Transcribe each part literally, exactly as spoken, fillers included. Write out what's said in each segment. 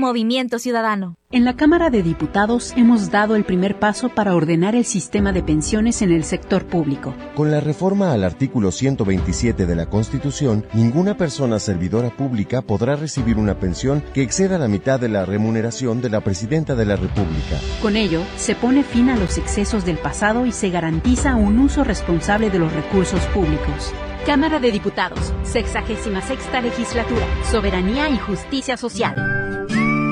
Movimiento Ciudadano. En la Cámara de Diputados hemos dado el primer paso para ordenar el sistema de pensiones en el sector público. Con la reforma al artículo ciento veintisiete de la Constitución, ninguna persona servidora pública podrá recibir una pensión que exceda la mitad de la remuneración de la Presidenta de la República. Con ello, se pone fin a los excesos del pasado y se garantiza un uso responsable de los recursos públicos. Cámara de Diputados, sexagésima sexta legislatura, soberanía y justicia social.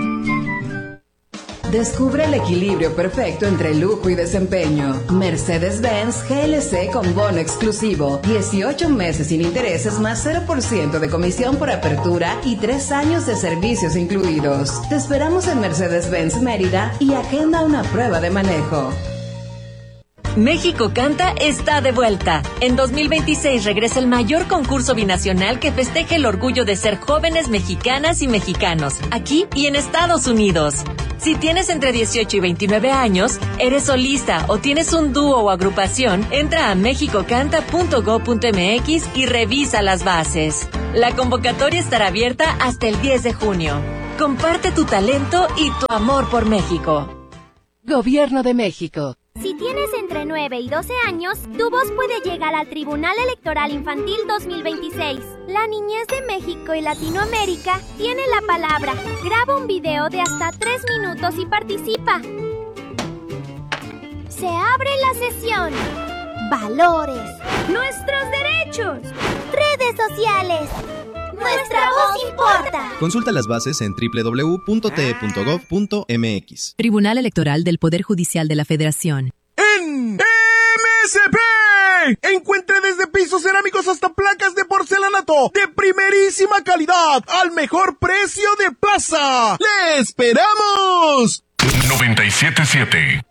Descubre el equilibrio perfecto entre lujo y desempeño. Mercedes-Benz G L C con bono exclusivo. dieciocho meses sin intereses más cero por ciento de comisión por apertura y tres años de servicios incluidos. Te esperamos en Mercedes-Benz Mérida y agenda una prueba de manejo. México Canta está de vuelta. En dos mil veintiséis regresa el mayor concurso binacional que festeja el orgullo de ser jóvenes mexicanas y mexicanos, aquí y en Estados Unidos. Si tienes entre dieciocho y veintinueve años, eres solista o tienes un dúo o agrupación, entra a mexico canta punto gob punto eme equis y revisa las bases. La convocatoria estará abierta hasta el diez de junio. Comparte tu talento y tu amor por México. Gobierno de México. Si tienes entre nueve y doce años, tu voz puede llegar al Tribunal Electoral Infantil dos mil veintiséis. La niñez de México y Latinoamérica tiene la palabra. Graba un video de hasta tres minutos y participa. Se abre la sesión. Valores. Nuestros derechos. Redes sociales. Nuestra voz importa. Consulta las bases en doble u doble u doble u punto t e punto gob punto eme equis. Tribunal Electoral del Poder Judicial de la Federación. En M S P encuentre desde pisos cerámicos hasta placas de porcelanato de primerísima calidad al mejor precio de plaza. ¡Le esperamos! noventa y siete punto siete.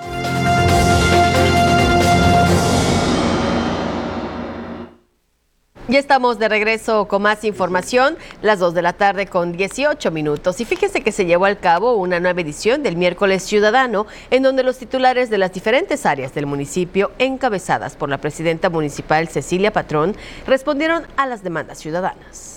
Ya estamos de regreso con más información, las dos de la tarde con dieciocho minutos. Y fíjense que se llevó a cabo una nueva edición del Miércoles Ciudadano, en donde los titulares de las diferentes áreas del municipio, encabezadas por la presidenta municipal Cecilia Patrón, respondieron a las demandas ciudadanas.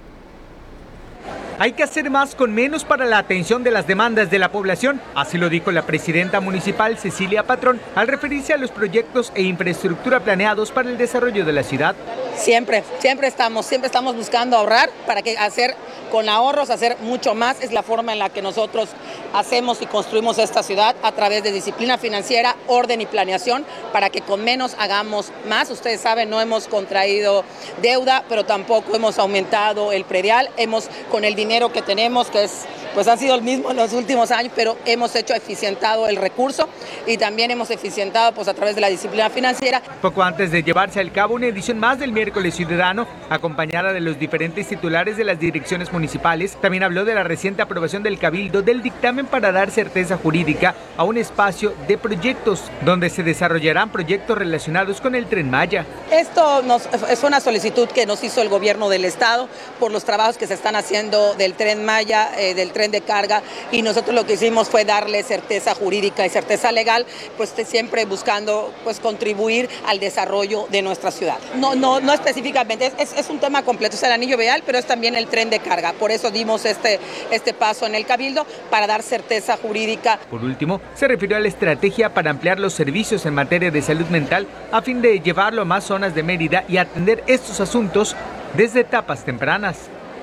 Hay que hacer más con menos para la atención de las demandas de la población, así lo dijo la presidenta municipal Cecilia Patrón al referirse a los proyectos e infraestructura planeados para el desarrollo de la ciudad. Siempre, siempre estamos, siempre estamos buscando ahorrar para que hacer con ahorros, hacer mucho más. Es la forma en la que nosotros hacemos y construimos esta ciudad a través de disciplina financiera, orden y planeación para que con menos hagamos más. Ustedes saben, no hemos contraído deuda, pero tampoco hemos aumentado el predial. Hemos, con el dinero que tenemos, que es, pues han sido el mismo en los últimos años, pero hemos hecho eficientado el recurso y también hemos eficientado pues a través de la disciplina financiera. Poco antes de llevarse al cabo una edición más del Miércoles Ciudadano, acompañada de los diferentes titulares de las direcciones municipales, también habló de la reciente aprobación del Cabildo del dictamen para dar certeza jurídica a un espacio de proyectos, donde se desarrollarán proyectos relacionados con el Tren Maya. Esto nos, es una solicitud que nos hizo el gobierno del estado por los trabajos que se están haciendo del Tren Maya, eh, del tren de carga, y nosotros lo que hicimos fue darle certeza jurídica y certeza legal, pues siempre buscando pues contribuir al desarrollo de nuestra ciudad. No, no, no específicamente, es, es un tema completo, es el anillo vial, pero es también el tren de carga. Por eso dimos este, este paso en el Cabildo, para dar certeza jurídica. Por último, se refirió a la estrategia para ampliar los servicios en materia de salud mental a fin de llevarlo a más zonas de Mérida y atender estos asuntos desde etapas tempranas.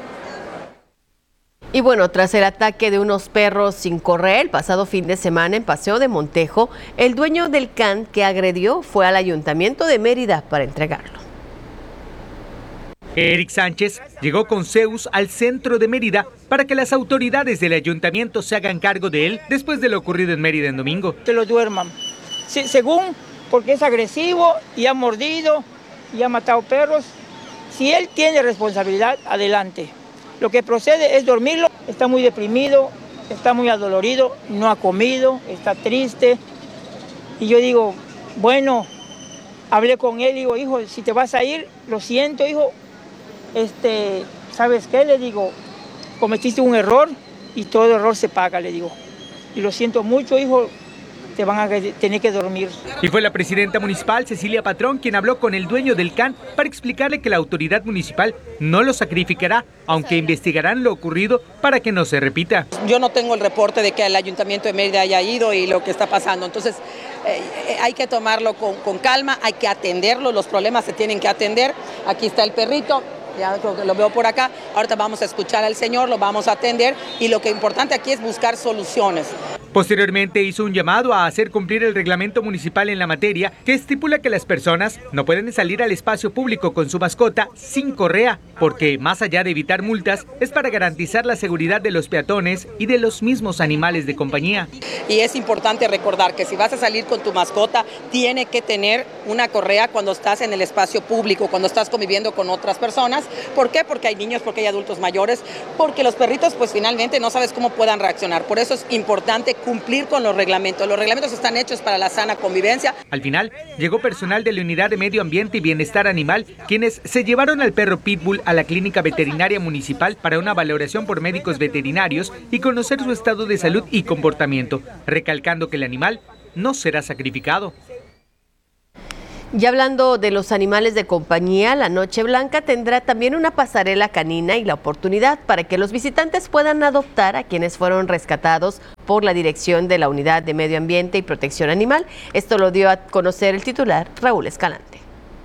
Y bueno, tras el ataque de unos perros sin correa el pasado fin de semana en Paseo de Montejo, el dueño del can que agredió fue al Ayuntamiento de Mérida para entregarlo. Eric Sánchez llegó con Zeus al centro de Mérida para que las autoridades del ayuntamiento se hagan cargo de él después de lo ocurrido en Mérida en domingo. Que lo duerman, sí, según, porque es agresivo y ha mordido y ha matado perros. Si él tiene responsabilidad, adelante. Lo que procede es dormirlo. Está muy deprimido, está muy adolorido, no ha comido, está triste. Y yo digo, bueno, hablé con él, digo, hijo, si te vas a ir, lo siento, hijo. Este, ¿sabes qué? Le digo, cometiste un error y todo error se paga, le digo. Y lo siento mucho, hijo, se van a tener que dormir. Y fue la presidenta municipal, Cecilia Patrón, quien habló con el dueño del C A N para explicarle que la autoridad municipal no lo sacrificará, aunque investigarán lo ocurrido para que no se repita. Yo no tengo el reporte de que el Ayuntamiento de Mérida haya ido y lo que está pasando, entonces eh, hay que tomarlo con, con calma, hay que atenderlo, los problemas se tienen que atender. Aquí está el perrito. Ya creo que lo veo por acá, ahorita vamos a escuchar al señor, lo vamos a atender y lo que es importante aquí es buscar soluciones. Posteriormente hizo un llamado a hacer cumplir el reglamento municipal en la materia que estipula que las personas no pueden salir al espacio público con su mascota sin correa, porque más allá de evitar multas es para garantizar la seguridad de los peatones y de los mismos animales de compañía. Y es importante recordar que si vas a salir con tu mascota, tiene que tener una correa cuando estás en el espacio público, cuando estás conviviendo con otras personas. ¿Por qué? Porque hay niños, porque hay adultos mayores, porque los perritos pues finalmente no sabes cómo puedan reaccionar. Por eso es importante cumplir con los reglamentos. Los reglamentos están hechos para la sana convivencia. Al final, llegó personal de la Unidad de Medio Ambiente y Bienestar Animal, quienes se llevaron al perro Pitbull a la clínica veterinaria municipal para una valoración por médicos veterinarios y conocer su estado de salud y comportamiento, recalcando que el animal no será sacrificado. Y hablando de los animales de compañía, la Noche Blanca tendrá también una pasarela canina y la oportunidad para que los visitantes puedan adoptar a quienes fueron rescatados por la dirección de la Unidad de Medio Ambiente y Protección Animal. Esto lo dio a conocer el titular Raúl Escalante.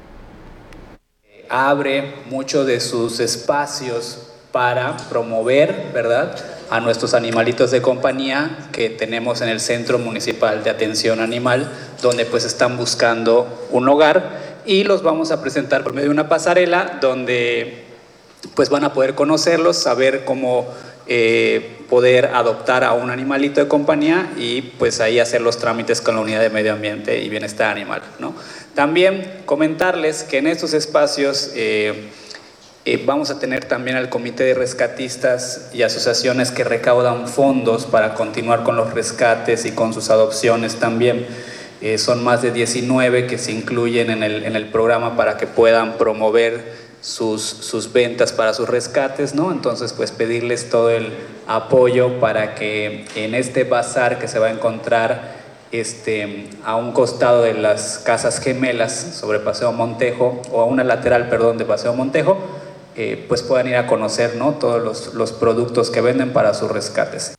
Abre muchos de sus espacios para promover, ¿verdad?, a nuestros animalitos de compañía que tenemos en el Centro Municipal de Atención Animal, donde pues están buscando un hogar, y los vamos a presentar por medio de una pasarela donde pues van a poder conocerlos, saber cómo eh, poder adoptar a un animalito de compañía y pues ahí hacer los trámites con la Unidad de Medio Ambiente y Bienestar Animal, ¿no? También comentarles que en estos espacios eh, Eh, vamos a tener también al Comité de Rescatistas y asociaciones que recaudan fondos para continuar con los rescates y con sus adopciones también. Eh, son más de diecinueve que se incluyen en el, en el programa para que puedan promover sus, sus ventas para sus rescates, ¿no? Entonces, pues pedirles todo el apoyo para que en este bazar que se va a encontrar Este, a un costado de las Casas Gemelas sobre Paseo Montejo, o a una lateral, perdón, de Paseo Montejo, eh, pues puedan ir a conocer, ¿no?, todos los, los productos que venden para sus rescates.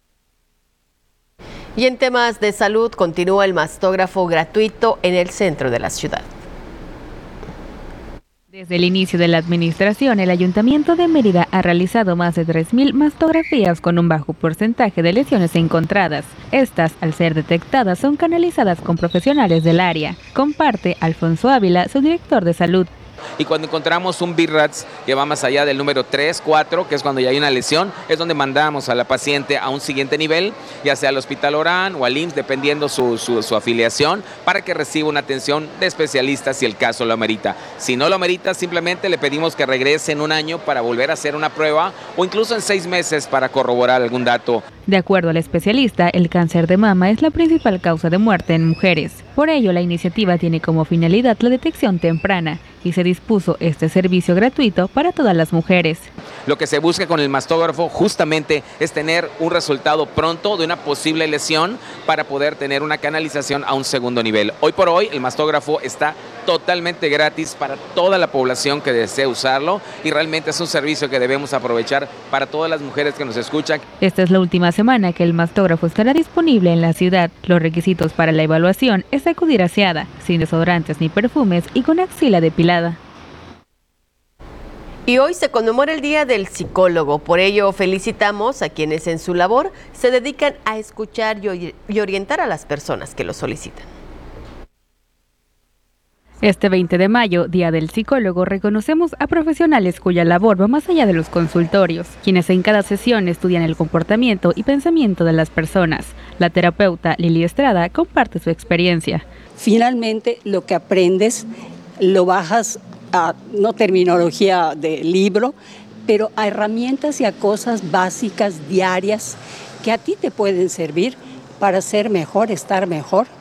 Y en temas de salud, continúa el mastógrafo gratuito en el centro de la ciudad. Desde el inicio de la administración, el Ayuntamiento de Mérida ha realizado más de tres mil mastografías con un bajo porcentaje de lesiones encontradas. Estas, al ser detectadas, son canalizadas con profesionales del área. Comparte Alfonso Ávila, su director de salud. Y cuando encontramos un B I R A T S que va más allá del número tres, cuatro, que es cuando ya hay una lesión, es donde mandamos a la paciente a un siguiente nivel, ya sea al Hospital Orán o al I M S S, dependiendo su, su, su afiliación, para que reciba una atención de especialistas si el caso lo amerita. Si no lo amerita, simplemente le pedimos que regrese en un año para volver a hacer una prueba, o incluso en seis meses para corroborar algún dato. De acuerdo al especialista, el cáncer de mama es la principal causa de muerte en mujeres. Por ello, la iniciativa tiene como finalidad la detección temprana y se dispuso este servicio gratuito para todas las mujeres. Lo que se busca con el mastógrafo justamente es tener un resultado pronto de una posible lesión para poder tener una canalización a un segundo nivel. Hoy por hoy el mastógrafo está totalmente gratis para toda la población que desee usarlo y realmente es un servicio que debemos aprovechar para todas las mujeres que nos escuchan. Esta es la última semana que el mastógrafo estará disponible en la ciudad. Los requisitos para la evaluación es acudir aseada, sin desodorantes ni perfumes y con axila depilada. Y hoy se conmemora el Día del Psicólogo, por ello felicitamos a quienes en su labor se dedican a escuchar y orientar a las personas que lo solicitan. Este veinte de mayo, Día del Psicólogo, reconocemos a profesionales cuya labor va más allá de los consultorios, quienes en cada sesión estudian el comportamiento y pensamiento de las personas. La terapeuta Lili Estrada comparte su experiencia. Finalmente, lo que aprendes lo bajas a, no terminología de libro, pero a herramientas y a cosas básicas, diarias, que a ti te pueden servir para ser mejor, estar mejor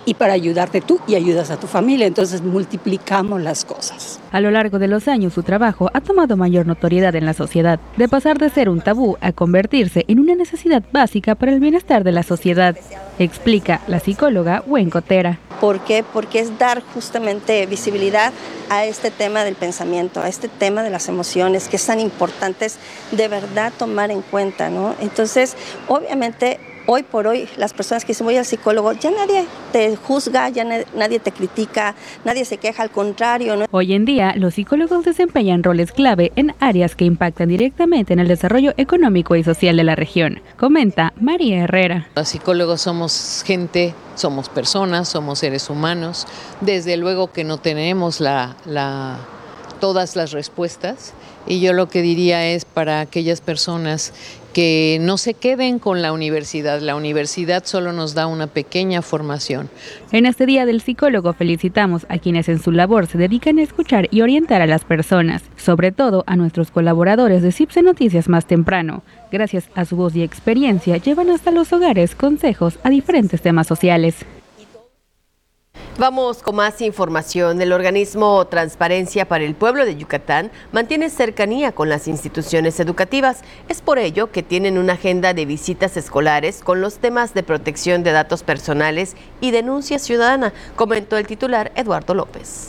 y para ayudarte tú y ayudas a tu familia. Entonces multiplicamos las cosas. A lo largo de los años, su trabajo ha tomado mayor notoriedad en la sociedad, de pasar de ser un tabú a convertirse en una necesidad básica para el bienestar de la sociedad, explica la psicóloga Huencotera. ¿Por qué? Porque es dar justamente visibilidad a este tema del pensamiento, a este tema de las emociones, que es tan importantes de verdad tomar en cuenta, ¿no? Entonces, obviamente, hoy por hoy, las personas que dicen voy al psicólogo, ya nadie te juzga, ya na- nadie te critica, nadie se queja, al contrario, ¿no? Hoy en día, los psicólogos desempeñan roles clave en áreas que impactan directamente en el desarrollo económico y social de la región, comenta María Herrera. Los psicólogos somos gente, somos personas, somos seres humanos. Desde luego que no tenemos la, la, todas las respuestas, y yo lo que diría es para aquellas personas que no se queden con la universidad. La universidad solo nos da una pequeña formación. En este Día del Psicólogo felicitamos a quienes en su labor se dedican a escuchar y orientar a las personas, sobre todo a nuestros colaboradores de C I P S E Noticias Más Temprano. Gracias a su voz y experiencia, llevan hasta los hogares consejos a diferentes temas sociales. Vamos con más información. El organismo Transparencia para el Pueblo de Yucatán mantiene cercanía con las instituciones educativas. Es por ello que tienen una agenda de visitas escolares con los temas de protección de datos personales y denuncia ciudadana, comentó el titular Eduardo López.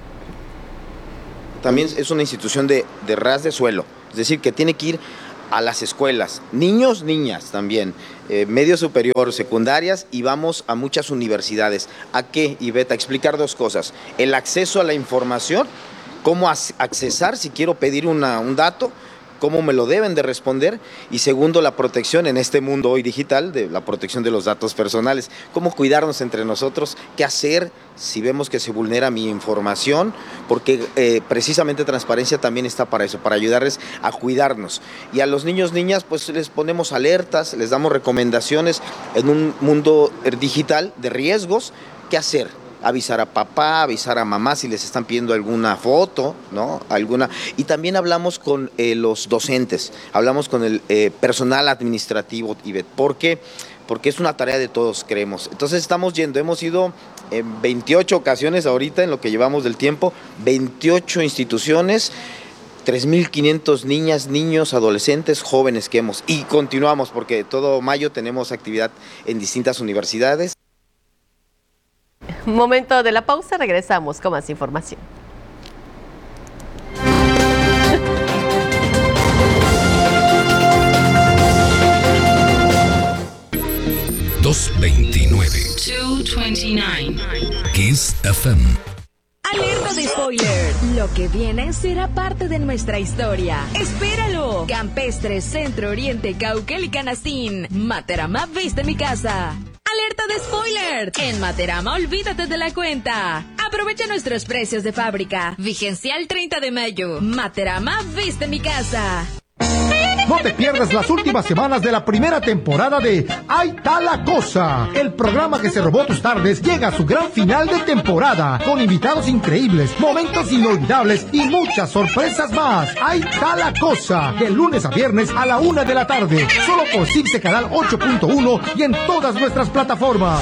También es una institución de, de ras de suelo, es decir, que tiene que ir a las escuelas, niños, niñas también, eh, medio superior, secundarias, y vamos a muchas universidades. ¿A qué, Iveta? Explicar dos cosas: el acceso a la información, cómo accesar si quiero pedir una, un dato, cómo me lo deben de responder, y segundo, la protección en este mundo hoy digital, de la protección de los datos personales, cómo cuidarnos entre nosotros, qué hacer si vemos que se vulnera mi información, porque eh, precisamente Transparencia también está para eso, para ayudarles a cuidarnos. Y a los niños, niñas, pues les ponemos alertas, les damos recomendaciones en un mundo digital de riesgos, qué hacer. Avisar a papá, avisar a mamá si les están pidiendo alguna foto, ¿no? Alguna. Y también hablamos con eh, los docentes, hablamos con el eh, personal administrativo, Ivette. ¿Por qué? Porque es una tarea de todos, creemos. Entonces estamos yendo, hemos ido en veintiocho ocasiones ahorita en lo que llevamos del tiempo, veintiocho instituciones, tres mil quinientos niñas, niños, adolescentes, jóvenes que hemos. Y continuamos porque todo mayo tenemos actividad en distintas universidades. Momento de la pausa, regresamos con más información. dos veintinueve. dos veintinueve. Kiss F M. Alerta de spoiler. Lo que viene será parte de nuestra historia. ¡Espéralo! Campestre, Centro Oriente, Cauquel y Canastín. Materama, viste mi casa. ¡Alerta de spoiler! En Materama, olvídate de la cuenta. Aprovecha nuestros precios de fábrica. Vigencia el treinta de mayo. Materama, viste mi casa. No te pierdas las últimas semanas de la primera temporada de Ahí está la cosa. El programa que se robó tus tardes llega a su gran final de temporada, con invitados increíbles, momentos inolvidables y muchas sorpresas más. Ahí está la cosa. De lunes a viernes a la una de la tarde. Solo por C I P S E Canal ocho punto uno y en todas nuestras plataformas.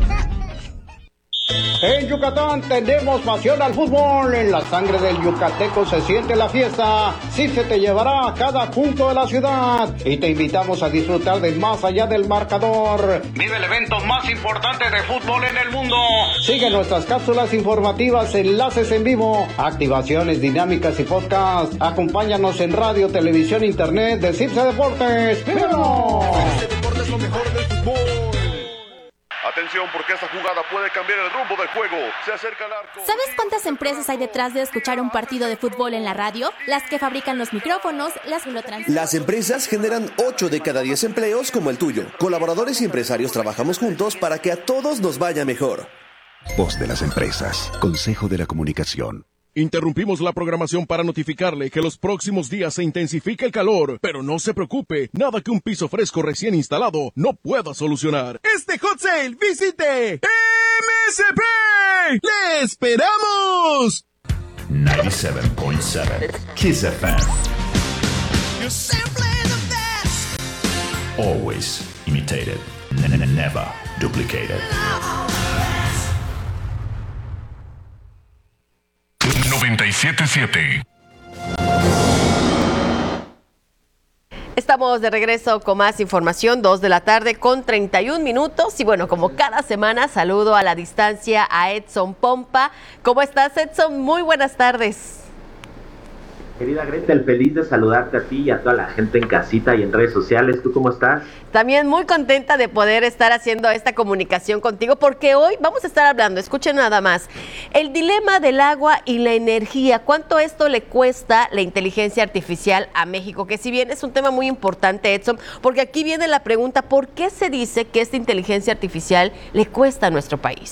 En Yucatán tenemos pasión al fútbol, en la sangre del yucateco se siente la fiesta, sí se te llevará a cada punto de la ciudad y te invitamos a disfrutar de más allá del marcador. Vive el evento más importante de fútbol en el mundo. Sigue nuestras cápsulas informativas, enlaces en vivo, activaciones dinámicas y podcast. Acompáñanos en radio, televisión, internet de C I P S E Deportes. ¡Vámonos! C I P S E Deportes, lo mejor del fútbol. Atención, porque esta jugada puede cambiar el rumbo del juego. Se acerca el arco. ¿Sabes cuántas empresas hay detrás de escuchar un partido de fútbol en la radio? Las que fabrican los micrófonos, las que lo transmiten. Las empresas generan ocho de cada diez empleos como el tuyo. Colaboradores y empresarios trabajamos juntos para que a todos nos vaya mejor. Voz de las empresas. Consejo de la Comunicación. Interrumpimos la programación para notificarle que los próximos días se intensifica el calor, pero no se preocupe, nada que un piso fresco recién instalado no pueda solucionar. Este hot sale, visite M S P. ¡Le esperamos! noventa y siete punto siete Kiss F M. Always imitated, never duplicated. noventa y siete punto siete. Estamos de regreso con más información, dos de la tarde con treinta y un minutos. Y bueno, como cada semana, saludo a la distancia a Edson Pompa. ¿Cómo estás, Edson? Muy buenas tardes. Querida Gretel, feliz de saludarte a ti y a toda la gente en casita y en redes sociales. ¿Tú cómo estás? También muy contenta de poder estar haciendo esta comunicación contigo, porque hoy vamos a estar hablando, escuchen nada más, el dilema del agua y la energía. ¿Cuánto esto le cuesta la inteligencia artificial a México? Que si bien es un tema muy importante, Edson, porque aquí viene la pregunta, ¿por qué se dice que esta inteligencia artificial le cuesta a nuestro país?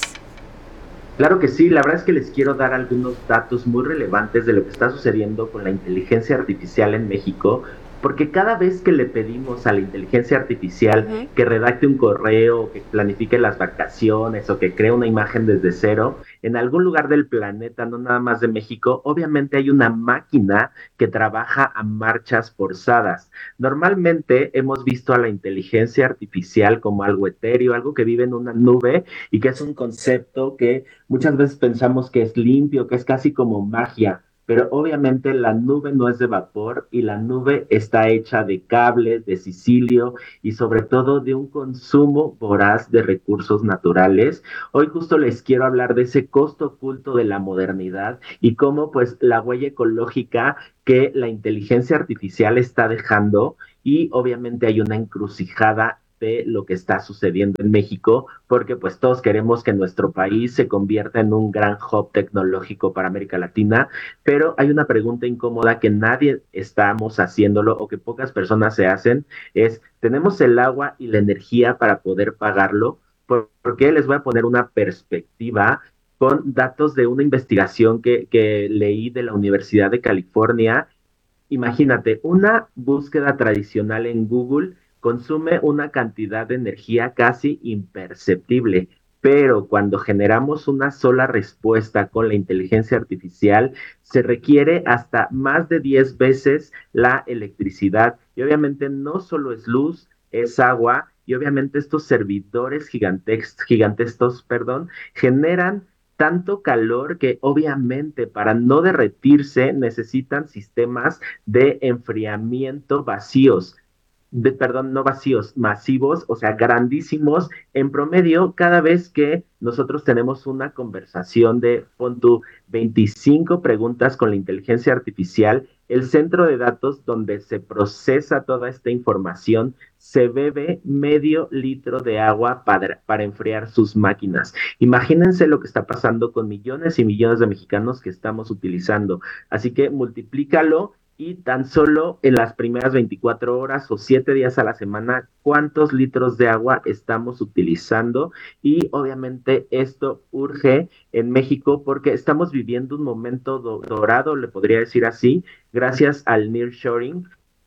Claro que sí, la verdad es que les quiero dar algunos datos muy relevantes de lo que está sucediendo con la inteligencia artificial en México, porque cada vez que le pedimos a la inteligencia artificial uh-huh. que redacte un correo, que planifique las vacaciones o que cree una imagen desde cero, en algún lugar del planeta, no nada más de México, obviamente hay una máquina que trabaja a marchas forzadas. Normalmente hemos visto a la inteligencia artificial como algo etéreo, algo que vive en una nube y que es un concepto que muchas veces pensamos que es limpio, que es casi como magia. Pero obviamente la nube no es de vapor y la nube está hecha de cables, de silicio y sobre todo de un consumo voraz de recursos naturales. Hoy justo les quiero hablar de ese costo oculto de la modernidad y cómo pues la huella ecológica que la inteligencia artificial está dejando, y obviamente hay una encrucijada de lo que está sucediendo en México, porque pues todos queremos que nuestro país se convierta en un gran hub tecnológico para América Latina, pero hay una pregunta incómoda que nadie estamos haciéndolo o que pocas personas se hacen, es, ¿tenemos el agua y la energía para poder pagarlo? Porque les voy a poner una perspectiva con datos de una investigación que, que leí de la Universidad de California. Imagínate, una búsqueda tradicional en Google consume una cantidad de energía casi imperceptible, pero cuando generamos una sola respuesta con la inteligencia artificial, se requiere hasta más de diez veces la electricidad. Y obviamente no solo es luz, es agua, y obviamente estos servidores gigantes, gigantescos, perdón, generan tanto calor que obviamente para no derretirse necesitan sistemas de enfriamiento vacíos. De, perdón, no vacíos, masivos, o sea, grandísimos. En promedio, cada vez que nosotros tenemos una conversación de, pon tú, veinticinco preguntas con la inteligencia artificial, el centro de datos donde se procesa toda esta información se bebe medio litro de agua para, para enfriar sus máquinas. Imagínense lo que está pasando con millones y millones de mexicanos que estamos utilizando. Así que multiplícalo. Y tan solo en las primeras veinticuatro horas o siete días a la semana, ¿cuántos litros de agua estamos utilizando? Y obviamente esto urge en México porque estamos viviendo un momento do- dorado, le podría decir así, gracias al nearshoring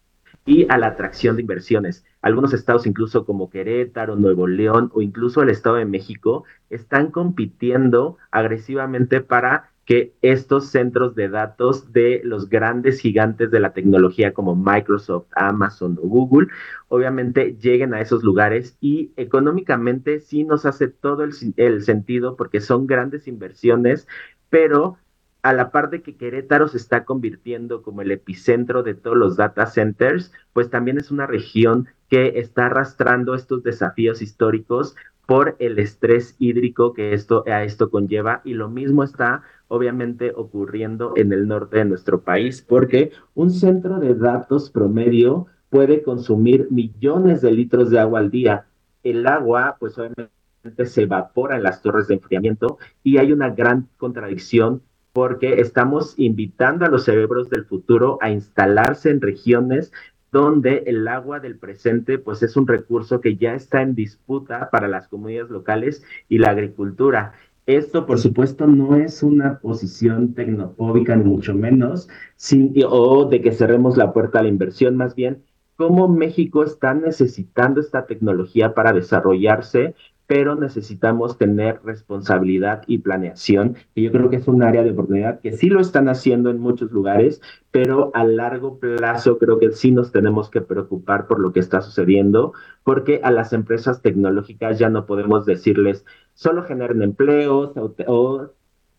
y a la atracción de inversiones. Algunos estados, incluso como Querétaro, Nuevo León o incluso el Estado de México, están compitiendo agresivamente para que estos centros de datos de los grandes gigantes de la tecnología como Microsoft, Amazon o Google, obviamente lleguen a esos lugares, y económicamente sí nos hace todo el, el sentido porque son grandes inversiones, pero a la par de que Querétaro se está convirtiendo como el epicentro de todos los data centers, pues también es una región que está arrastrando estos desafíos históricos por el estrés hídrico que esto, a esto conlleva, y lo mismo está obviamente ocurriendo en el norte de nuestro país, porque un centro de datos promedio puede consumir millones de litros de agua al día. El agua, pues obviamente se evapora en las torres de enfriamiento, y hay una gran contradicción porque estamos invitando a los cerebros del futuro a instalarse en regiones donde el agua del presente pues es un recurso que ya está en disputa para las comunidades locales y la agricultura. Esto, por supuesto, no es una posición tecnofóbica, ni mucho menos, sin, o de que cerremos la puerta a la inversión, más bien, cómo México está necesitando esta tecnología para desarrollarse, pero necesitamos tener responsabilidad y planeación, y yo creo que es un área de oportunidad que sí lo están haciendo en muchos lugares, pero a largo plazo creo que sí nos tenemos que preocupar por lo que está sucediendo, porque a las empresas tecnológicas ya no podemos decirles solo generen empleos o, o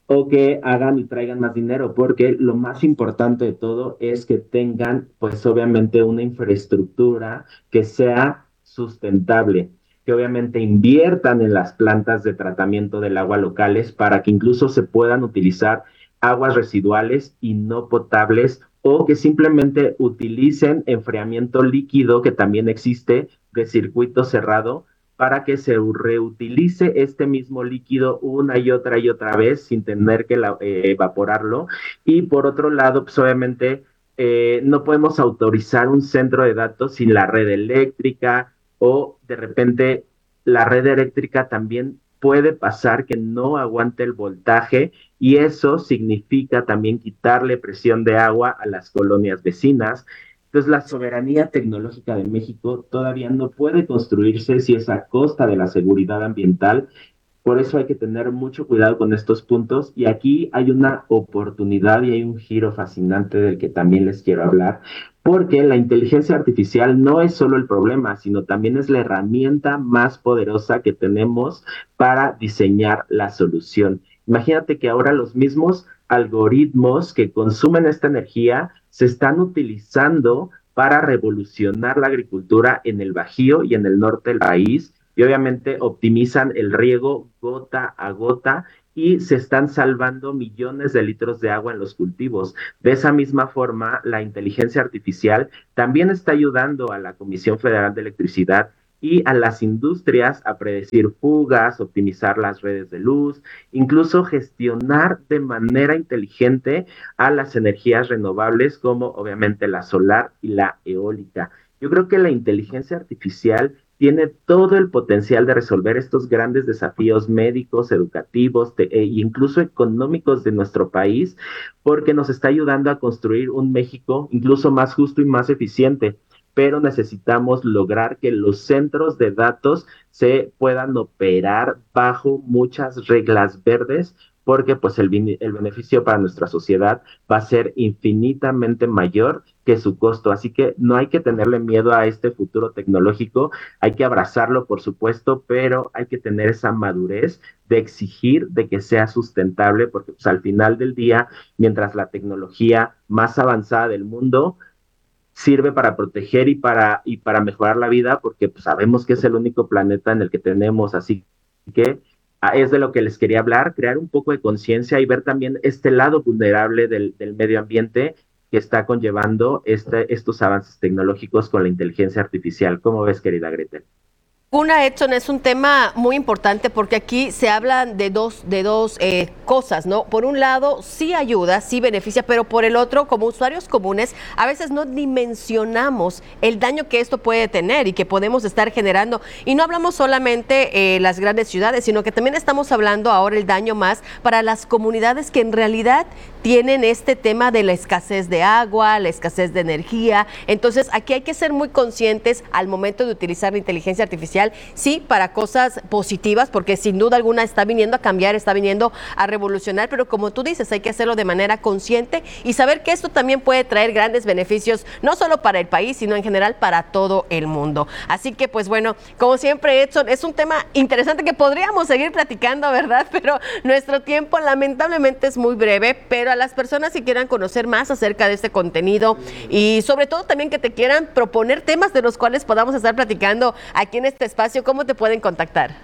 o que hagan y traigan más dinero, porque lo más importante de todo es que tengan, pues obviamente, una infraestructura que sea sustentable, que obviamente inviertan en las plantas de tratamiento del agua locales para que incluso se puedan utilizar aguas residuales y no potables, o que simplemente utilicen enfriamiento líquido, que también existe, de circuito cerrado, para que se reutilice este mismo líquido una y otra y otra vez sin tener que la, eh, evaporarlo. Y por otro lado, pues obviamente eh, no podemos autorizar un centro de datos sin la red eléctrica, o de repente la red eléctrica también puede pasar que no aguante el voltaje, y eso significa también quitarle presión de agua a las colonias vecinas. Entonces, la soberanía tecnológica de México todavía no puede construirse si es a costa de la seguridad ambiental. Por eso hay que tener mucho cuidado con estos puntos, y aquí hay una oportunidad y hay un giro fascinante del que también les quiero hablar, porque la inteligencia artificial no es solo el problema, sino también es la herramienta más poderosa que tenemos para diseñar la solución. Imagínate que ahora los mismos algoritmos que consumen esta energía se están utilizando para revolucionar la agricultura en el Bajío y en el norte del país, y obviamente optimizan el riego gota a gota y se están salvando millones de litros de agua en los cultivos. De esa misma forma, la inteligencia artificial también está ayudando a la Comisión Federal de Electricidad y a las industrias a predecir fugas, optimizar las redes de luz, incluso gestionar de manera inteligente a las energías renovables, como obviamente la solar y la eólica. Yo creo que la inteligencia artificial tiene todo el potencial de resolver estos grandes desafíos médicos, educativos te, e incluso económicos de nuestro país, porque nos está ayudando a construir un México incluso más justo y más eficiente. Pero necesitamos lograr que los centros de datos se puedan operar bajo muchas reglas verdes, porque pues el, el beneficio para nuestra sociedad va a ser infinitamente mayor que su costo. Así que no hay que tenerle miedo a este futuro tecnológico, hay que abrazarlo, por supuesto, pero hay que tener esa madurez de exigir de que sea sustentable, porque pues, al final del día, mientras la tecnología más avanzada del mundo sirve para proteger y para, y para mejorar la vida, porque pues, sabemos que es el único planeta en el que tenemos, así que es de lo que les quería hablar, crear un poco de conciencia y ver también este lado vulnerable del, del medio ambiente que está conllevando este, estos avances tecnológicos con la inteligencia artificial. ¿Cómo ves, querida Gretel? Una, Edson, es un tema muy importante porque aquí se hablan de dos, de dos eh, cosas, ¿no? Por un lado, sí ayuda, sí beneficia, pero por el otro, como usuarios comunes, a veces no dimensionamos el daño que esto puede tener y que podemos estar generando. Y no hablamos solamente de eh, las grandes ciudades, sino que también estamos hablando ahora el daño más para las comunidades que en realidad tienen este tema de la escasez de agua, la escasez de energía. Entonces, aquí hay que ser muy conscientes al momento de utilizar la inteligencia artificial, sí, para cosas positivas, porque sin duda alguna está viniendo a cambiar, está viniendo a revolucionar, pero como tú dices, hay que hacerlo de manera consciente y saber que esto también puede traer grandes beneficios, no solo para el país, sino en general para todo el mundo. Así que, pues bueno, como siempre, Edson, es un tema interesante que podríamos seguir platicando, ¿verdad? Pero nuestro tiempo lamentablemente es muy breve, pero a las personas que quieran conocer más acerca de este contenido y sobre todo también que te quieran proponer temas de los cuales podamos estar platicando aquí en este espacio, ¿cómo te pueden contactar?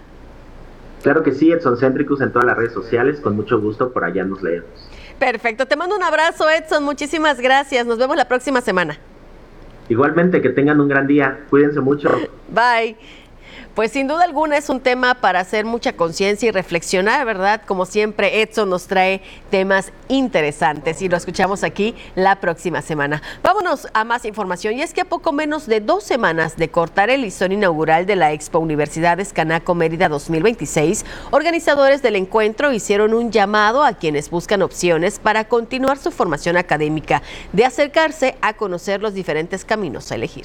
Claro que sí, Edson Centricus en todas las redes sociales, con mucho gusto, por allá nos leemos. Perfecto, te mando un abrazo, Edson, muchísimas gracias, nos vemos la próxima semana. Igualmente, que tengan un gran día, cuídense mucho. Bye. Pues sin duda alguna es un tema para hacer mucha conciencia y reflexionar, ¿verdad? Como siempre, Edson nos trae temas interesantes y lo escuchamos aquí la próxima semana. Vámonos a más información, y es que a poco menos de dos semanas de cortar el listón inaugural de la Expo Universidades Canaco Mérida dos mil veintiséis, organizadores del encuentro hicieron un llamado a quienes buscan opciones para continuar su formación académica, de acercarse a conocer los diferentes caminos a elegir.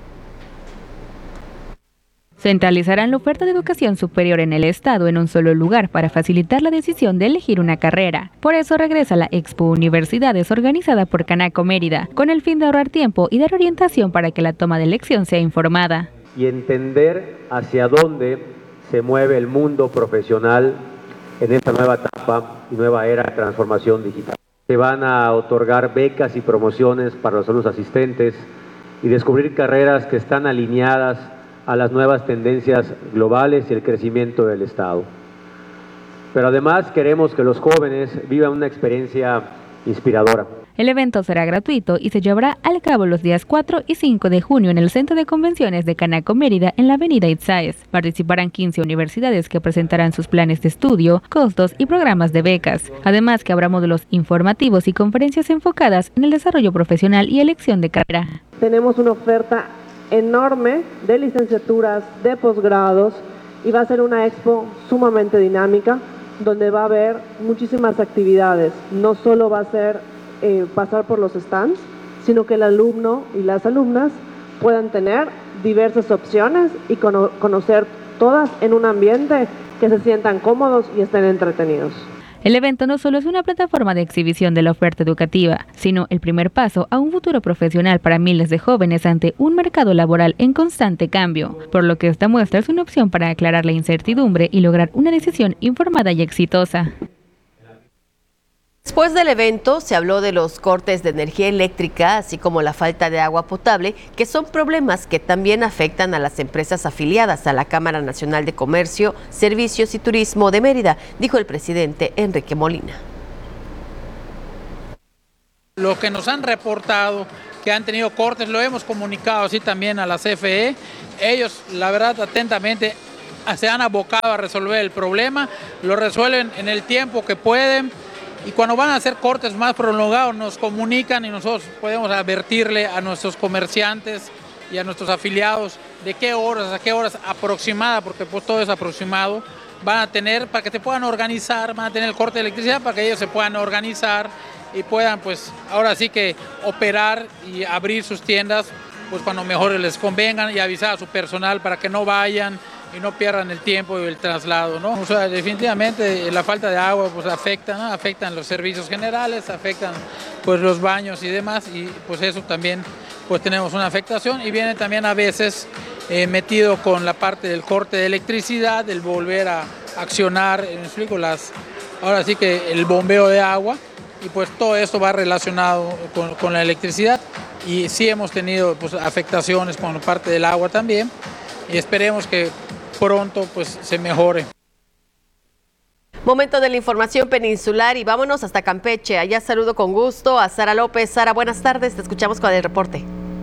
Centralizarán la oferta de educación superior en el estado en un solo lugar para facilitar la decisión de elegir una carrera. Por eso regresa la Expo Universidades organizada por Canaco Mérida, con el fin de ahorrar tiempo y dar orientación para que la toma de elección sea informada. Y entender hacia dónde se mueve el mundo profesional en esta nueva etapa y nueva era de transformación digital. Se van a otorgar becas y promociones para los alumnos asistentes y descubrir carreras que están alineadas a las nuevas tendencias globales y el crecimiento del Estado. Pero además queremos que los jóvenes vivan una experiencia inspiradora. El evento será gratuito y se llevará al cabo los días cuatro y cinco de junio en el Centro de Convenciones de Canaco Mérida en la avenida Itzáez. Participarán quince universidades que presentarán sus planes de estudio, costos y programas de becas. Además que habrá módulos informativos y conferencias enfocadas en el desarrollo profesional y elección de carrera. Tenemos una oferta enorme de licenciaturas, de posgrados y va a ser una expo sumamente dinámica donde va a haber muchísimas actividades. No solo va a ser eh, pasar por los stands, sino que el alumno y las alumnas puedan tener diversas opciones y cono- conocer todas en un ambiente que se sientan cómodos y estén entretenidos. El evento no solo es una plataforma de exhibición de la oferta educativa, sino el primer paso a un futuro profesional para miles de jóvenes ante un mercado laboral en constante cambio, por lo que esta muestra es una opción para aclarar la incertidumbre y lograr una decisión informada y exitosa. Después del evento se habló de los cortes de energía eléctrica, así como la falta de agua potable, que son problemas que también afectan a las empresas afiliadas a la Cámara Nacional de Comercio, Servicios y Turismo de Mérida, dijo el presidente Enrique Molina. Lo que nos han reportado que han tenido cortes, lo hemos comunicado así también a la C F E. Ellos, la verdad, atentamente se han abocado a resolver el problema, lo resuelven en el tiempo que pueden. Y cuando van a hacer cortes más prolongados nos comunican y nosotros podemos advertirle a nuestros comerciantes y a nuestros afiliados de qué horas, a qué horas aproximada, porque pues todo es aproximado, van a tener para que se puedan organizar, van a tener el corte de electricidad para que ellos se puedan organizar y puedan pues ahora sí que operar y abrir sus tiendas pues cuando mejor les convengan y avisar a su personal para que no vayan y no pierdan el tiempo y el traslado, ¿no? O sea, definitivamente la falta de agua pues afecta, ¿no? Afectan los servicios generales, afectan pues los baños y demás, y pues eso también pues tenemos una afectación, y viene también a veces eh, metido con la parte del corte de electricidad, del volver a accionar, me explico, las, ahora sí que el bombeo de agua, y pues todo esto va relacionado con, con la electricidad, y sí hemos tenido pues afectaciones con la parte del agua también, y esperemos que pronto pues se mejore. Momento de la información peninsular y vámonos hasta Campeche. Allá saludo con gusto a Sara López. Sara, buenas tardes, te escuchamos con el reporte.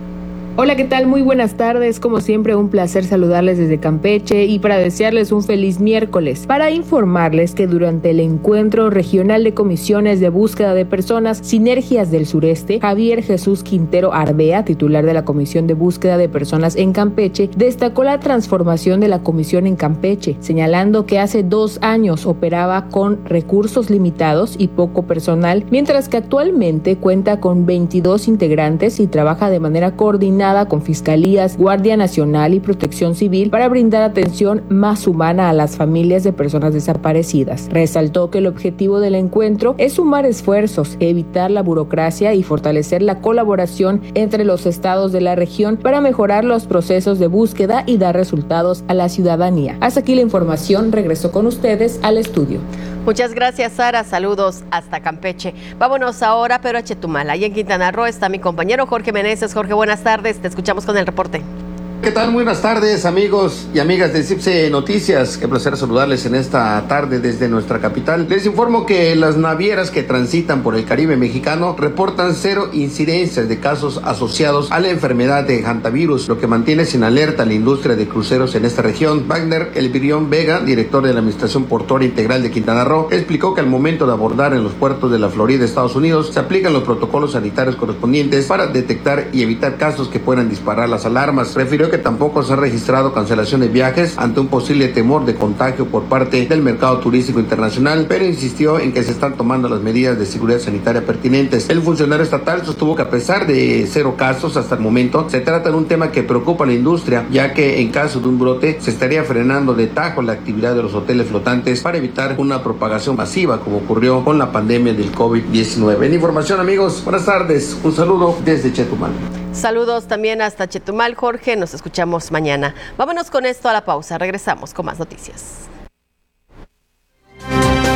Hola, ¿qué tal? Muy buenas tardes. Como siempre, un placer saludarles desde Campeche y para desearles un feliz miércoles. Para informarles que durante el Encuentro Regional de Comisiones de Búsqueda de Personas Sinergias del Sureste, Javier Jesús Quintero Arbea, titular de la Comisión de Búsqueda de Personas en Campeche, destacó la transformación de la comisión en Campeche, señalando que hace dos años operaba con recursos limitados y poco personal, mientras que actualmente cuenta con veintidós integrantes y trabaja de manera coordinada con fiscalías, Guardia Nacional y Protección Civil para brindar atención más humana a las familias de personas desaparecidas. Resaltó que el objetivo del encuentro es sumar esfuerzos, evitar la burocracia y fortalecer la colaboración entre los estados de la región para mejorar los procesos de búsqueda y dar resultados a la ciudadanía. Hasta aquí la información, regreso con ustedes al estudio. Muchas gracias, Sara. Saludos hasta Campeche. Vámonos ahora, pero a Chetumal. Ahí en Quintana Roo está mi compañero Jorge Meneses. Jorge, buenas tardes. Te escuchamos con el reporte. ¿Qué tal? Muy buenas tardes, amigos y amigas de CIPSE Noticias. Qué placer saludarles en esta tarde desde nuestra capital. Les informo que las navieras que transitan por el Caribe mexicano reportan cero incidencias de casos asociados a la enfermedad de hantavirus, lo que mantiene sin alerta a la industria de cruceros en esta región. Wagner Elvirión Vega, director de la Administración Portuaria Integral de Quintana Roo, explicó que al momento de abordar en los puertos de la Florida, Estados Unidos, se aplican los protocolos sanitarios correspondientes para detectar y evitar casos que puedan disparar las alarmas. Refirió que tampoco se ha registrado cancelación de viajes ante un posible temor de contagio por parte del mercado turístico internacional, pero insistió en que se están tomando las medidas de seguridad sanitaria pertinentes. El funcionario estatal sostuvo que a pesar de cero casos hasta el momento, se trata de un tema que preocupa a la industria, ya que en caso de un brote se estaría frenando de tajo la actividad de los hoteles flotantes para evitar una propagación masiva como ocurrió con la pandemia del COVID diecinueve. En información, amigos, buenas tardes, un saludo desde Chetumal. Saludos también hasta Chetumal, Jorge. Nos escuchamos mañana. Vámonos con esto a la pausa. Regresamos con más noticias.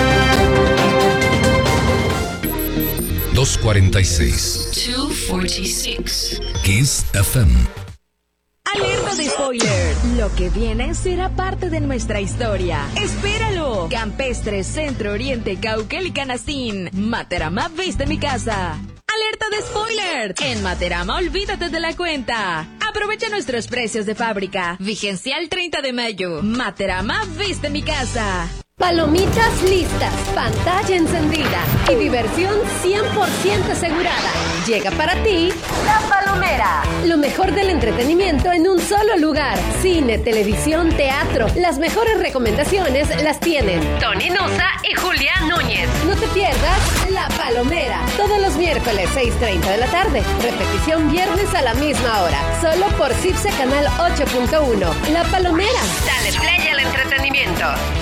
doscientos cuarenta y seis. doscientos cuarenta y seis. Kiss F M. Alerta de spoiler. Lo que viene será parte de nuestra historia. ¡Espéralo! Campestres, Centro Oriente, Cauquel y Canastín. Materama, viste mi casa. Alerta de spoiler. En Materama, olvídate de la cuenta. Aprovecha nuestros precios de fábrica. Vigencia el treinta de mayo. Materama, viste mi casa. Palomitas listas, pantalla encendida y diversión cien por ciento asegurada. Llega para ti La Palomera. Lo mejor del entretenimiento en un solo lugar. Cine, televisión, teatro. Las mejores recomendaciones las tienen Tony Nusa y Julián Núñez. No te pierdas La Palomera. Todos los miércoles seis treinta de la tarde. Repetición viernes a la misma hora. Solo por Cipse Canal ocho punto uno. La Palomera. Dale play al entretenimiento.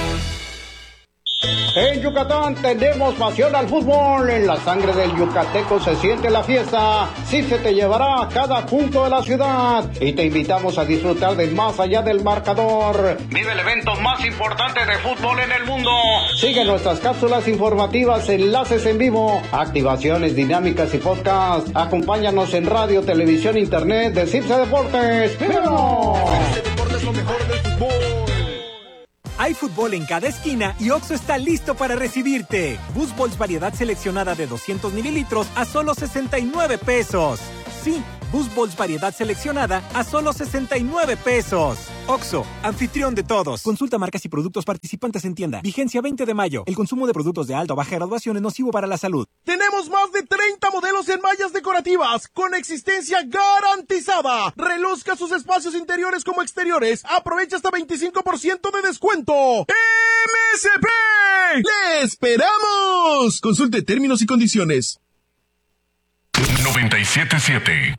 En Yucatán tenemos pasión al fútbol. En la sangre del yucateco se siente la fiesta. Sí se te llevará a cada punto de la ciudad. Y te invitamos a disfrutar de más allá del marcador. Vive el evento más importante de fútbol en el mundo. Sigue nuestras cápsulas informativas, enlaces en vivo, activaciones dinámicas y podcast. Acompáñanos en radio, televisión, internet de Cipse Deportes. ¡Vívanos! Cipse Deportes, lo mejor del fútbol. Hay fútbol en cada esquina y Oxxo está listo para recibirte. Boost Balls variedad seleccionada de doscientos mililitros a solo sesenta y nueve pesos. Sí, Boost Balls variedad seleccionada a solo sesenta y nueve pesos. Oxxo, anfitrión de todos. Consulta marcas y productos participantes en tienda. Vigencia veinte de mayo. El consumo de productos de alta o baja graduación es nocivo para la salud. Tenemos más de treinta modelos en mallas decorativas con existencia garantizada. Reluzca sus espacios interiores como exteriores. Aprovecha hasta veinticinco por ciento de descuento. ¡M S P! ¡Le esperamos! Consulte términos y condiciones. noventa y siete punto siete.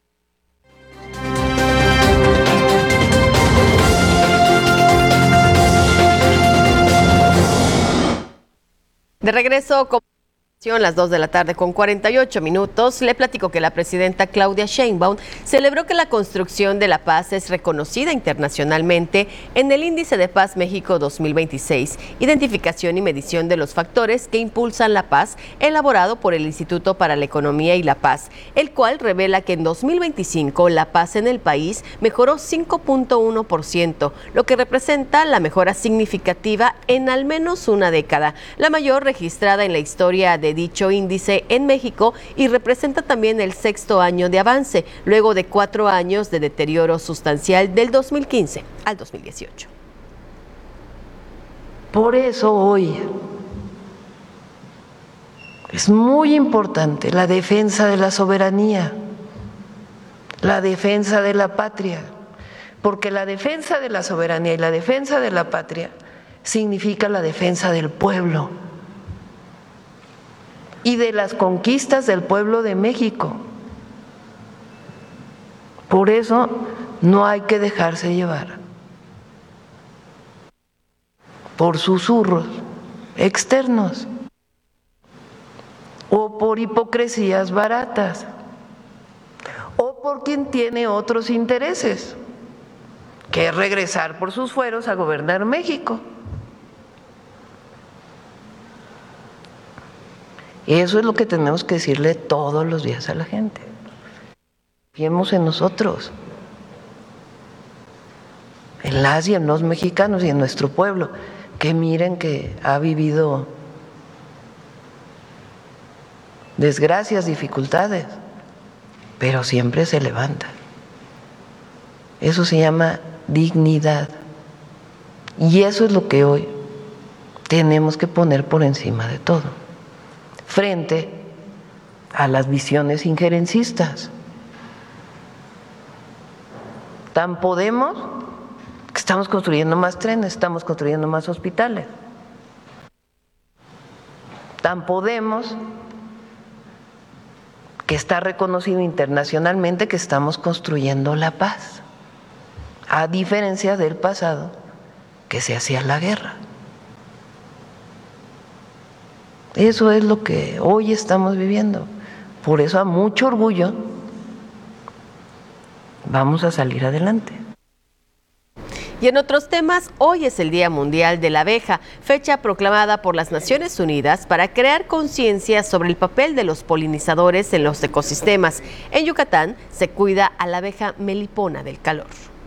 De regreso con las dos de la tarde con cuarenta y ocho minutos, le platico que la presidenta Claudia Sheinbaum celebró que la construcción de la paz es reconocida internacionalmente en el Índice de Paz México dos mil veintiséis, identificación y medición de los factores que impulsan la paz, elaborado por el Instituto para la Economía y la Paz, el cual revela que en dos mil veinticinco la paz en el país mejoró cinco punto uno por ciento, lo que representa la mejora significativa en al menos una década, la mayor registrada en la historia de dicho índice en México, y representa también el sexto año de avance, luego de cuatro años de deterioro sustancial del dos mil quince al dos mil dieciocho. Por eso hoy es muy importante la defensa de la soberanía, la defensa de la patria, porque la defensa de la soberanía y la defensa de la patria significa la defensa del pueblo y de las conquistas del pueblo de México. Por eso no hay que dejarse llevar por susurros externos o por hipocresías baratas o por quien tiene otros intereses, que es regresar por sus fueros a gobernar México. Eso es lo que tenemos que decirle todos los días a la gente. Confiemos en nosotros, en las y en los mexicanos y en nuestro pueblo, que miren que ha vivido desgracias, dificultades, pero siempre se levanta. Eso se llama dignidad. Y eso es lo que hoy tenemos que poner por encima de todo, frente a las visiones injerencistas. Tan podemos que estamos construyendo más trenes, estamos construyendo más hospitales. Tan podemos que está reconocido internacionalmente que estamos construyendo la paz, a diferencia del pasado, que se hacía la guerra. Eso es lo que hoy estamos viviendo. Por eso, a mucho orgullo, vamos a salir adelante. Y en otros temas, hoy es el Día Mundial de la Abeja, fecha proclamada por las Naciones Unidas para crear conciencia sobre el papel de los polinizadores en los ecosistemas. En Yucatán se cuida a la abeja melipona del calor.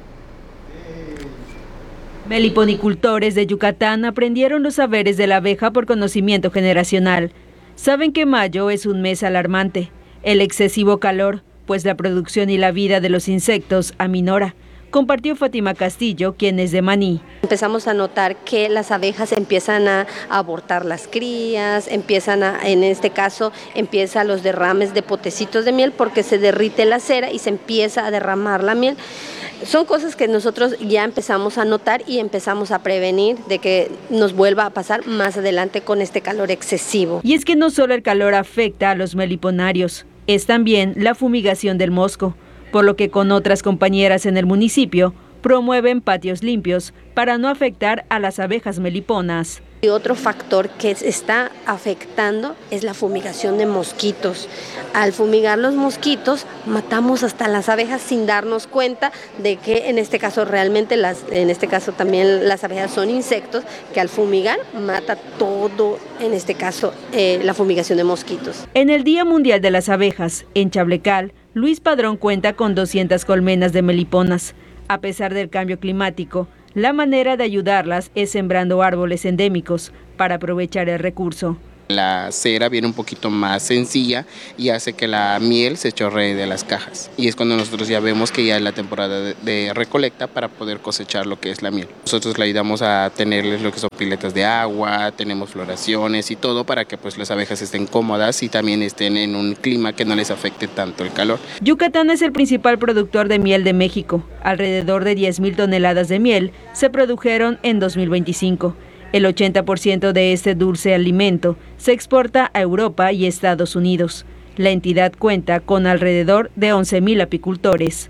Meliponicultores de Yucatán aprendieron los saberes de la abeja por conocimiento generacional. Saben que mayo es un mes alarmante, el excesivo calor, pues la producción y la vida de los insectos aminora. Compartió Fátima Castillo, quien es de Maní. Empezamos a notar que las abejas empiezan a abortar las crías, empiezan a, en este caso, empiezan los derrames de potecitos de miel porque se derrite la cera y se empieza a derramar la miel. Son cosas que nosotros ya empezamos a notar y empezamos a prevenir de que nos vuelva a pasar más adelante con este calor excesivo. Y es que no solo el calor afecta a los meliponarios, es también la fumigación del mosco, por lo que con otras compañeras en el municipio promueven patios limpios para no afectar a las abejas meliponas. Y otro factor que está afectando es la fumigación de mosquitos. Al fumigar los mosquitos matamos hasta las abejas sin darnos cuenta de que en este caso realmente las, en este caso también las abejas son insectos que al fumigar mata todo, en este caso eh, la fumigación de mosquitos. En el Día Mundial de las Abejas, en Chablecal, Luis Padrón cuenta con doscientas colmenas de meliponas. A pesar del cambio climático, la manera de ayudarlas es sembrando árboles endémicos para aprovechar el recurso. La cera viene un poquito más sencilla y hace que la miel se chorree de las cajas. Y es cuando nosotros ya vemos que ya es la temporada de, de recolecta para poder cosechar lo que es la miel. Nosotros le ayudamos a tenerles lo que son piletas de agua, tenemos floraciones y todo para que pues las abejas estén cómodas y también estén en un clima que no les afecte tanto el calor. Yucatán es el principal productor de miel de México. Alrededor de diez mil toneladas de miel se produjeron en dos mil veinticinco. El ochenta por ciento de este dulce alimento se exporta a Europa y Estados Unidos. La entidad cuenta con alrededor de once mil apicultores.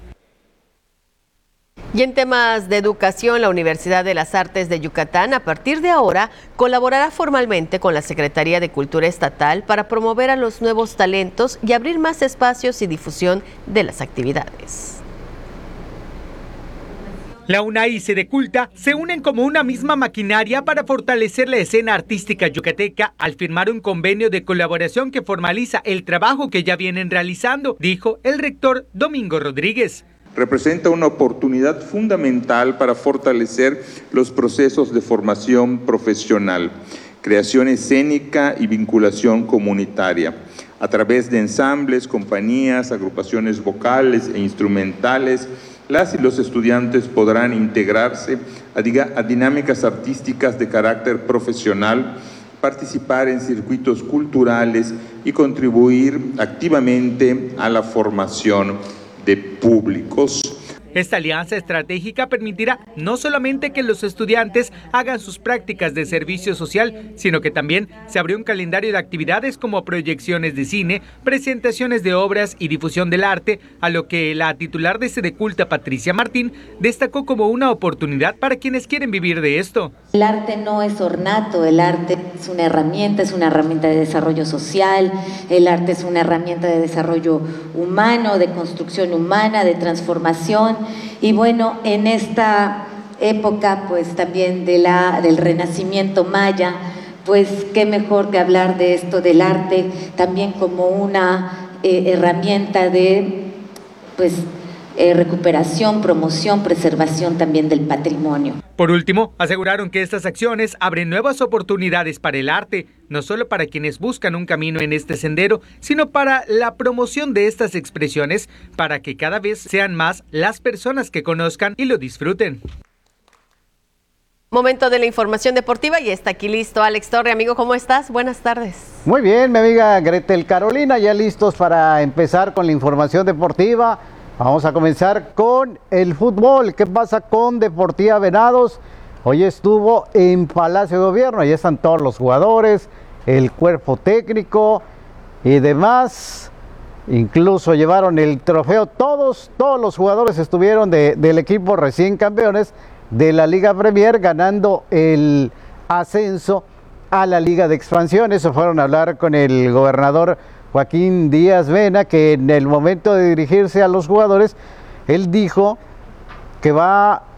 Y en temas de educación, la Universidad de las Artes de Yucatán, a partir de ahora, colaborará formalmente con la Secretaría de Cultura Estatal para promover a los nuevos talentos y abrir más espacios y difusión de las actividades. La UNAI y Sedeculta se unen como una misma maquinaria para fortalecer la escena artística yucateca al firmar un convenio de colaboración que formaliza el trabajo que ya vienen realizando, dijo el rector Domingo Rodríguez. Representa una oportunidad fundamental para fortalecer los procesos de formación profesional, creación escénica y vinculación comunitaria, a través de ensambles, compañías, agrupaciones vocales e instrumentales. Las y los estudiantes podrán integrarse a, diga, a dinámicas artísticas de carácter profesional, participar en circuitos culturales y contribuir activamente a la formación de públicos. Esta alianza estratégica permitirá no solamente que los estudiantes hagan sus prácticas de servicio social, sino que también se abrió un calendario de actividades como proyecciones de cine, presentaciones de obras y difusión del arte, a lo que la titular de Sedeculta, Patricia Martín, destacó como una oportunidad para quienes quieren vivir de esto. El arte no es ornato, el arte es una herramienta, es una herramienta de desarrollo social, el arte es una herramienta de desarrollo humano, de construcción humana, de transformación. Y bueno, en esta época pues también de la, del renacimiento maya, pues qué mejor que hablar de esto del arte también como una eh, herramienta de pues eh, recuperación, promoción, preservación también del patrimonio. Por último, aseguraron que estas acciones abren nuevas oportunidades para el arte, no solo para quienes buscan un camino en este sendero, sino para la promoción de estas expresiones, para que cada vez sean más las personas que conozcan y lo disfruten. Momento de la información deportiva y está aquí listo Alex Torre. Amigo, ¿cómo estás? Buenas tardes. Muy bien, mi amiga Gretel Carolina, ya listos para empezar con la información deportiva. Vamos a comenzar con el fútbol. ¿Qué pasa con Deportiva Venados? Hoy estuvo en Palacio de Gobierno, ya están todos los jugadores, el cuerpo técnico y demás. Incluso llevaron el trofeo, todos, todos los jugadores estuvieron de, del equipo recién campeones de la Liga Premier, ganando el ascenso a la Liga de Expansión. Eso fueron a hablar con el gobernador Joaquín Díaz Vena, que en el momento de dirigirse a los jugadores, él dijo que va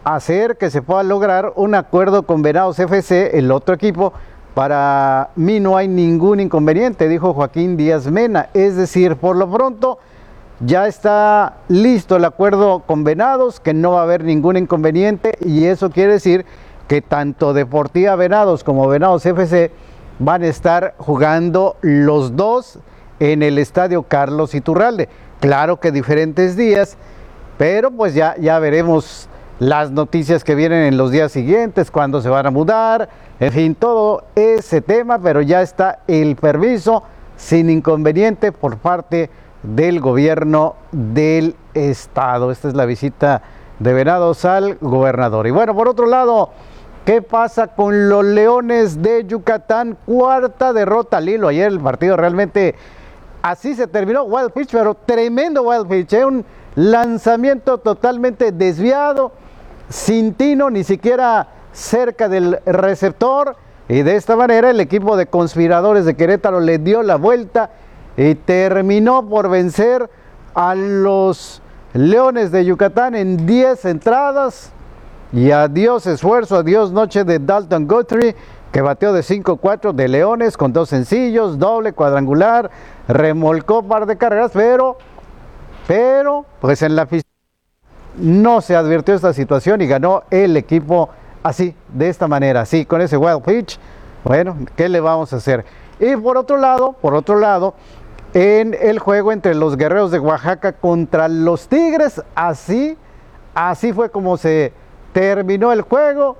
hacer que se pueda lograr un acuerdo con Venados F C, el otro equipo. Para mí no hay ningún inconveniente, dijo Joaquín Díaz Mena. Es decir, por lo pronto ya está listo el acuerdo con Venados, que no va a haber ningún inconveniente, y eso quiere decir que tanto Deportiva Venados como Venados F C van a estar jugando los dos en el estadio Carlos Iturralde. Claro que diferentes días, pero pues ya, ya veremos las noticias que vienen en los días siguientes, cuándo se van a mudar, en fin, todo ese tema, pero ya está el permiso sin inconveniente por parte del gobierno del estado. Esta es la visita de Venados al gobernador. Y bueno, por otro lado, ¿qué pasa con los Leones de Yucatán? Cuarta derrota al hilo. Ayer el partido realmente así se terminó, wild pitch, pero tremendo wild pitch, ¿eh? Un lanzamiento totalmente desviado, sin tino, ni siquiera cerca del receptor, y de esta manera el equipo de Conspiradores de Querétaro le dio la vuelta y terminó por vencer a los Leones de Yucatán en diez entradas. Y adiós esfuerzo, adiós noche de Dalton Guthrie, que bateó de cinco cuatro de Leones con dos sencillos, doble, cuadrangular, remolcó un par de carreras, pero, pero, pues en la pista no se advirtió esta situación y ganó el equipo así, de esta manera, así, con ese wild pitch. Bueno, ¿qué le vamos a hacer? Y por otro lado, por otro lado, en el juego entre los Guerreros de Oaxaca contra los Tigres, así, así fue como se terminó el juego.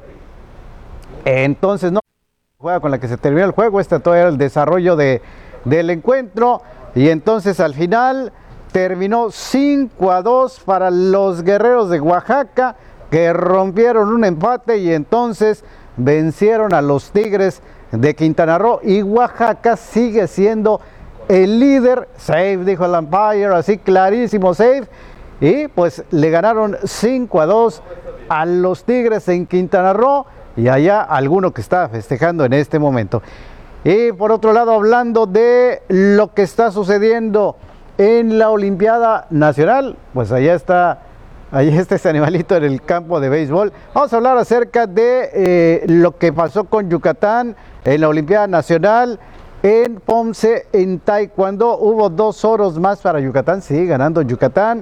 Entonces no juega con la que se terminó el juego, este todo era el desarrollo de, del encuentro, y entonces al final terminó cinco a dos para los Guerreros de Oaxaca, que rompieron un empate y entonces vencieron a los Tigres de Quintana Roo, y Oaxaca sigue siendo el líder. Safe, dijo el umpire, así clarísimo, safe, y pues le ganaron cinco a dos a los Tigres en Quintana Roo, y allá alguno que está festejando en este momento. Y por otro lado, hablando de lo que está sucediendo en la Olimpiada Nacional, pues allá está, allá está este animalito en el campo de béisbol. Vamos a hablar acerca de eh, lo que pasó con Yucatán en la Olimpiada Nacional en Ponce, en taekwondo. Hubo dos oros más para Yucatán, sí, ganando Yucatán.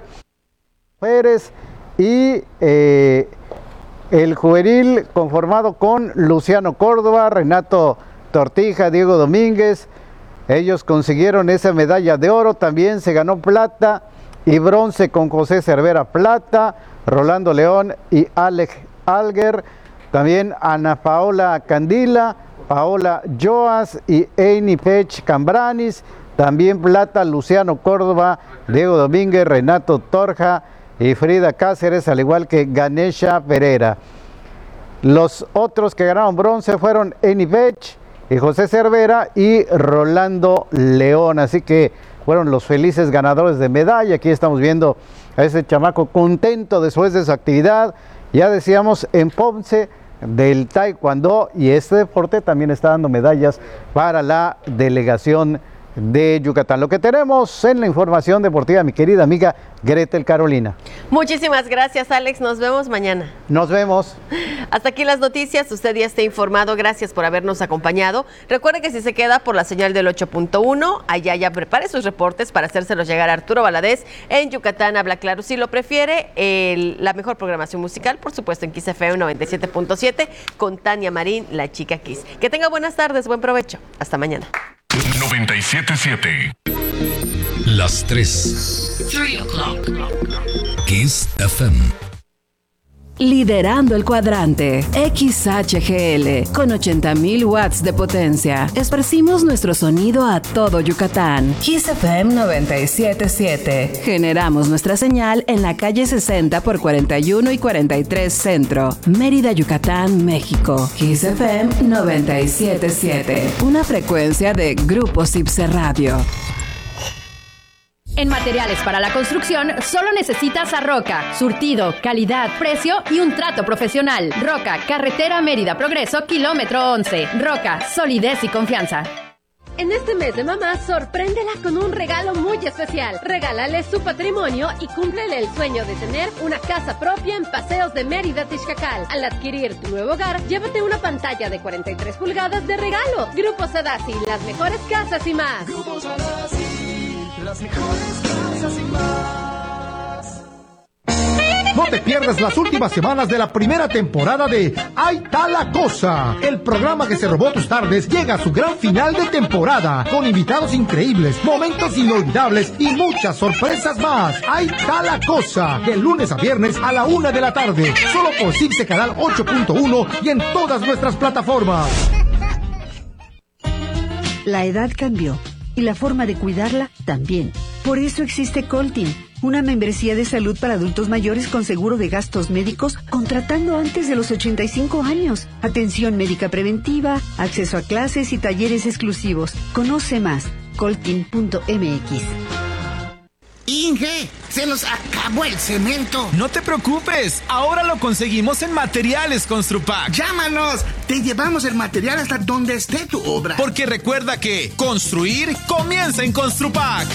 Pérez y eh, el juvenil conformado con Luciano Córdoba, Renato Tortija, Diego Domínguez. Ellos consiguieron esa medalla de oro. También se ganó plata y bronce con José Cervera, plata, Rolando León y Alex Alger. También Ana Paola Candila, Paola Joas y Eini Pech Cambranis. También plata, Luciano Córdoba, Diego Domínguez, Renato Torja y Frida Cáceres, al igual que Ganesha Pereira. Los otros que ganaron bronce fueron Eini Pech y José Cervera y Rolando León, así que fueron los felices ganadores de medalla. Aquí estamos viendo a ese chamaco contento después de su actividad, ya decíamos, en Ponce, del taekwondo, y este deporte también está dando medallas para la delegación de Yucatán. Lo que tenemos en la información deportiva, mi querida amiga Gretel Carolina. Muchísimas gracias, Alex. Nos vemos mañana. Nos vemos. Hasta aquí las noticias. Usted ya está informado. Gracias por habernos acompañado. Recuerde que si se queda por la señal del ocho punto uno, allá ya prepare sus reportes para hacérselos llegar a Arturo Valadez en Yucatán Habla Claro. Si lo prefiere, el, la mejor programación musical, por supuesto, en Kiss F M noventa y siete punto siete con Tania Marín, la chica Kiss. Que tenga buenas tardes, buen provecho. Hasta mañana. noventa y siete punto siete. Las tres. three o'clock. Kiss F M. Liderando el cuadrante, X H G L, con ochenta mil watts de potencia. Esparcimos nuestro sonido a todo Yucatán. Kiss F M noventa y siete punto siete. Generamos nuestra señal en la calle sesenta por cuarenta y uno y cuarenta y tres Centro, Mérida, Yucatán, México. Kiss F M noventa y siete punto siete. Una frecuencia de Grupo Cipse Radio. En materiales para la construcción, solo necesitas a Roca. Surtido, calidad, precio y un trato profesional. Roca, carretera Mérida Progreso, kilómetro once. Roca, solidez y confianza. En este mes de mamá, sorpréndela con un regalo muy especial. Regálale su patrimonio y cúmplele el sueño de tener una casa propia en Paseos de Mérida, Tixcacal. Al adquirir tu nuevo hogar, llévate una pantalla de cuarenta y tres pulgadas de regalo. Grupo Sadasi, las mejores casas y más. Grupo Sadasi, las mejores casas y más. No te pierdas las últimas semanas de la primera temporada de Ahí está la cosa. El programa que se robó tus tardes llega a su gran final de temporada, con invitados increíbles, momentos inolvidables y muchas sorpresas más. Ahí está la cosa, de lunes a viernes a la una de la tarde, solo por Cipse Canal ocho punto uno y en todas nuestras plataformas. La edad cambió y la forma de cuidarla también. Por eso existe Coltin, una membresía de salud para adultos mayores con seguro de gastos médicos, contratando antes de los ochenta y cinco años. Atención médica preventiva, acceso a clases y talleres exclusivos. Conoce más, coltin punto m x. Inge, se nos acabó el cemento. No te preocupes, ahora lo conseguimos en Materiales Construpac. Llámanos, te llevamos el material hasta donde esté tu obra. Porque recuerda que construir comienza en Construpac.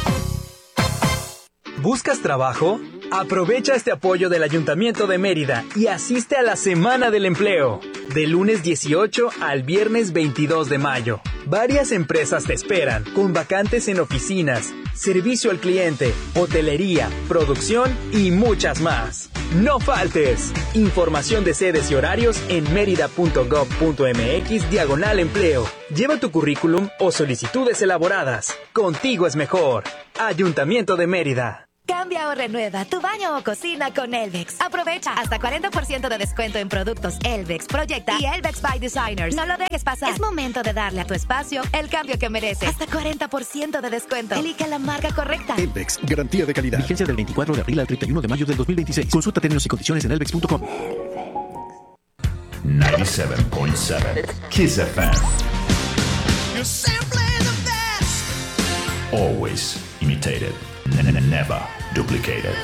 ¿Buscas trabajo? Aprovecha este apoyo del Ayuntamiento de Mérida y asiste a la Semana del Empleo, de lunes dieciocho al viernes veintidós de mayo. Varias empresas te esperan, con vacantes en oficinas, servicio al cliente, hotelería, producción y muchas más. ¡No faltes! Información de sedes y horarios en mérida punto gob punto m x diagonal empleo. Lleva tu currículum o solicitudes elaboradas. Contigo es mejor. Ayuntamiento de Mérida. Cambia o renueva tu baño o cocina con Elvex. Aprovecha hasta cuarenta por ciento de descuento en productos Elvex, Proyecta y Elvex by Designers. No lo dejes pasar. Es momento de darle a tu espacio el cambio que merece. Hasta cuarenta por ciento de descuento. Elige la marca correcta. Elvex, garantía de calidad. Vigencia del veinticuatro de abril al treinta y uno de mayo del dos mil veintiséis. Consulta términos y condiciones en elvex punto com. noventa y siete punto siete Kiss F M. You're simply the best. Always imitated. Never duplicated.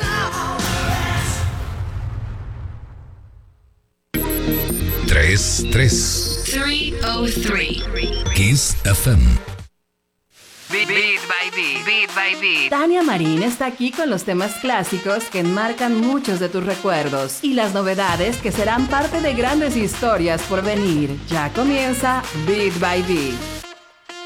Tres, tres. trescientos tres. Kiss F M. Beat, beat by beat, beat by beat. Tania Marín está aquí con los temas clásicos que enmarcan muchos de tus recuerdos y las novedades que serán parte de grandes historias por venir. Ya comienza Beat by Beat.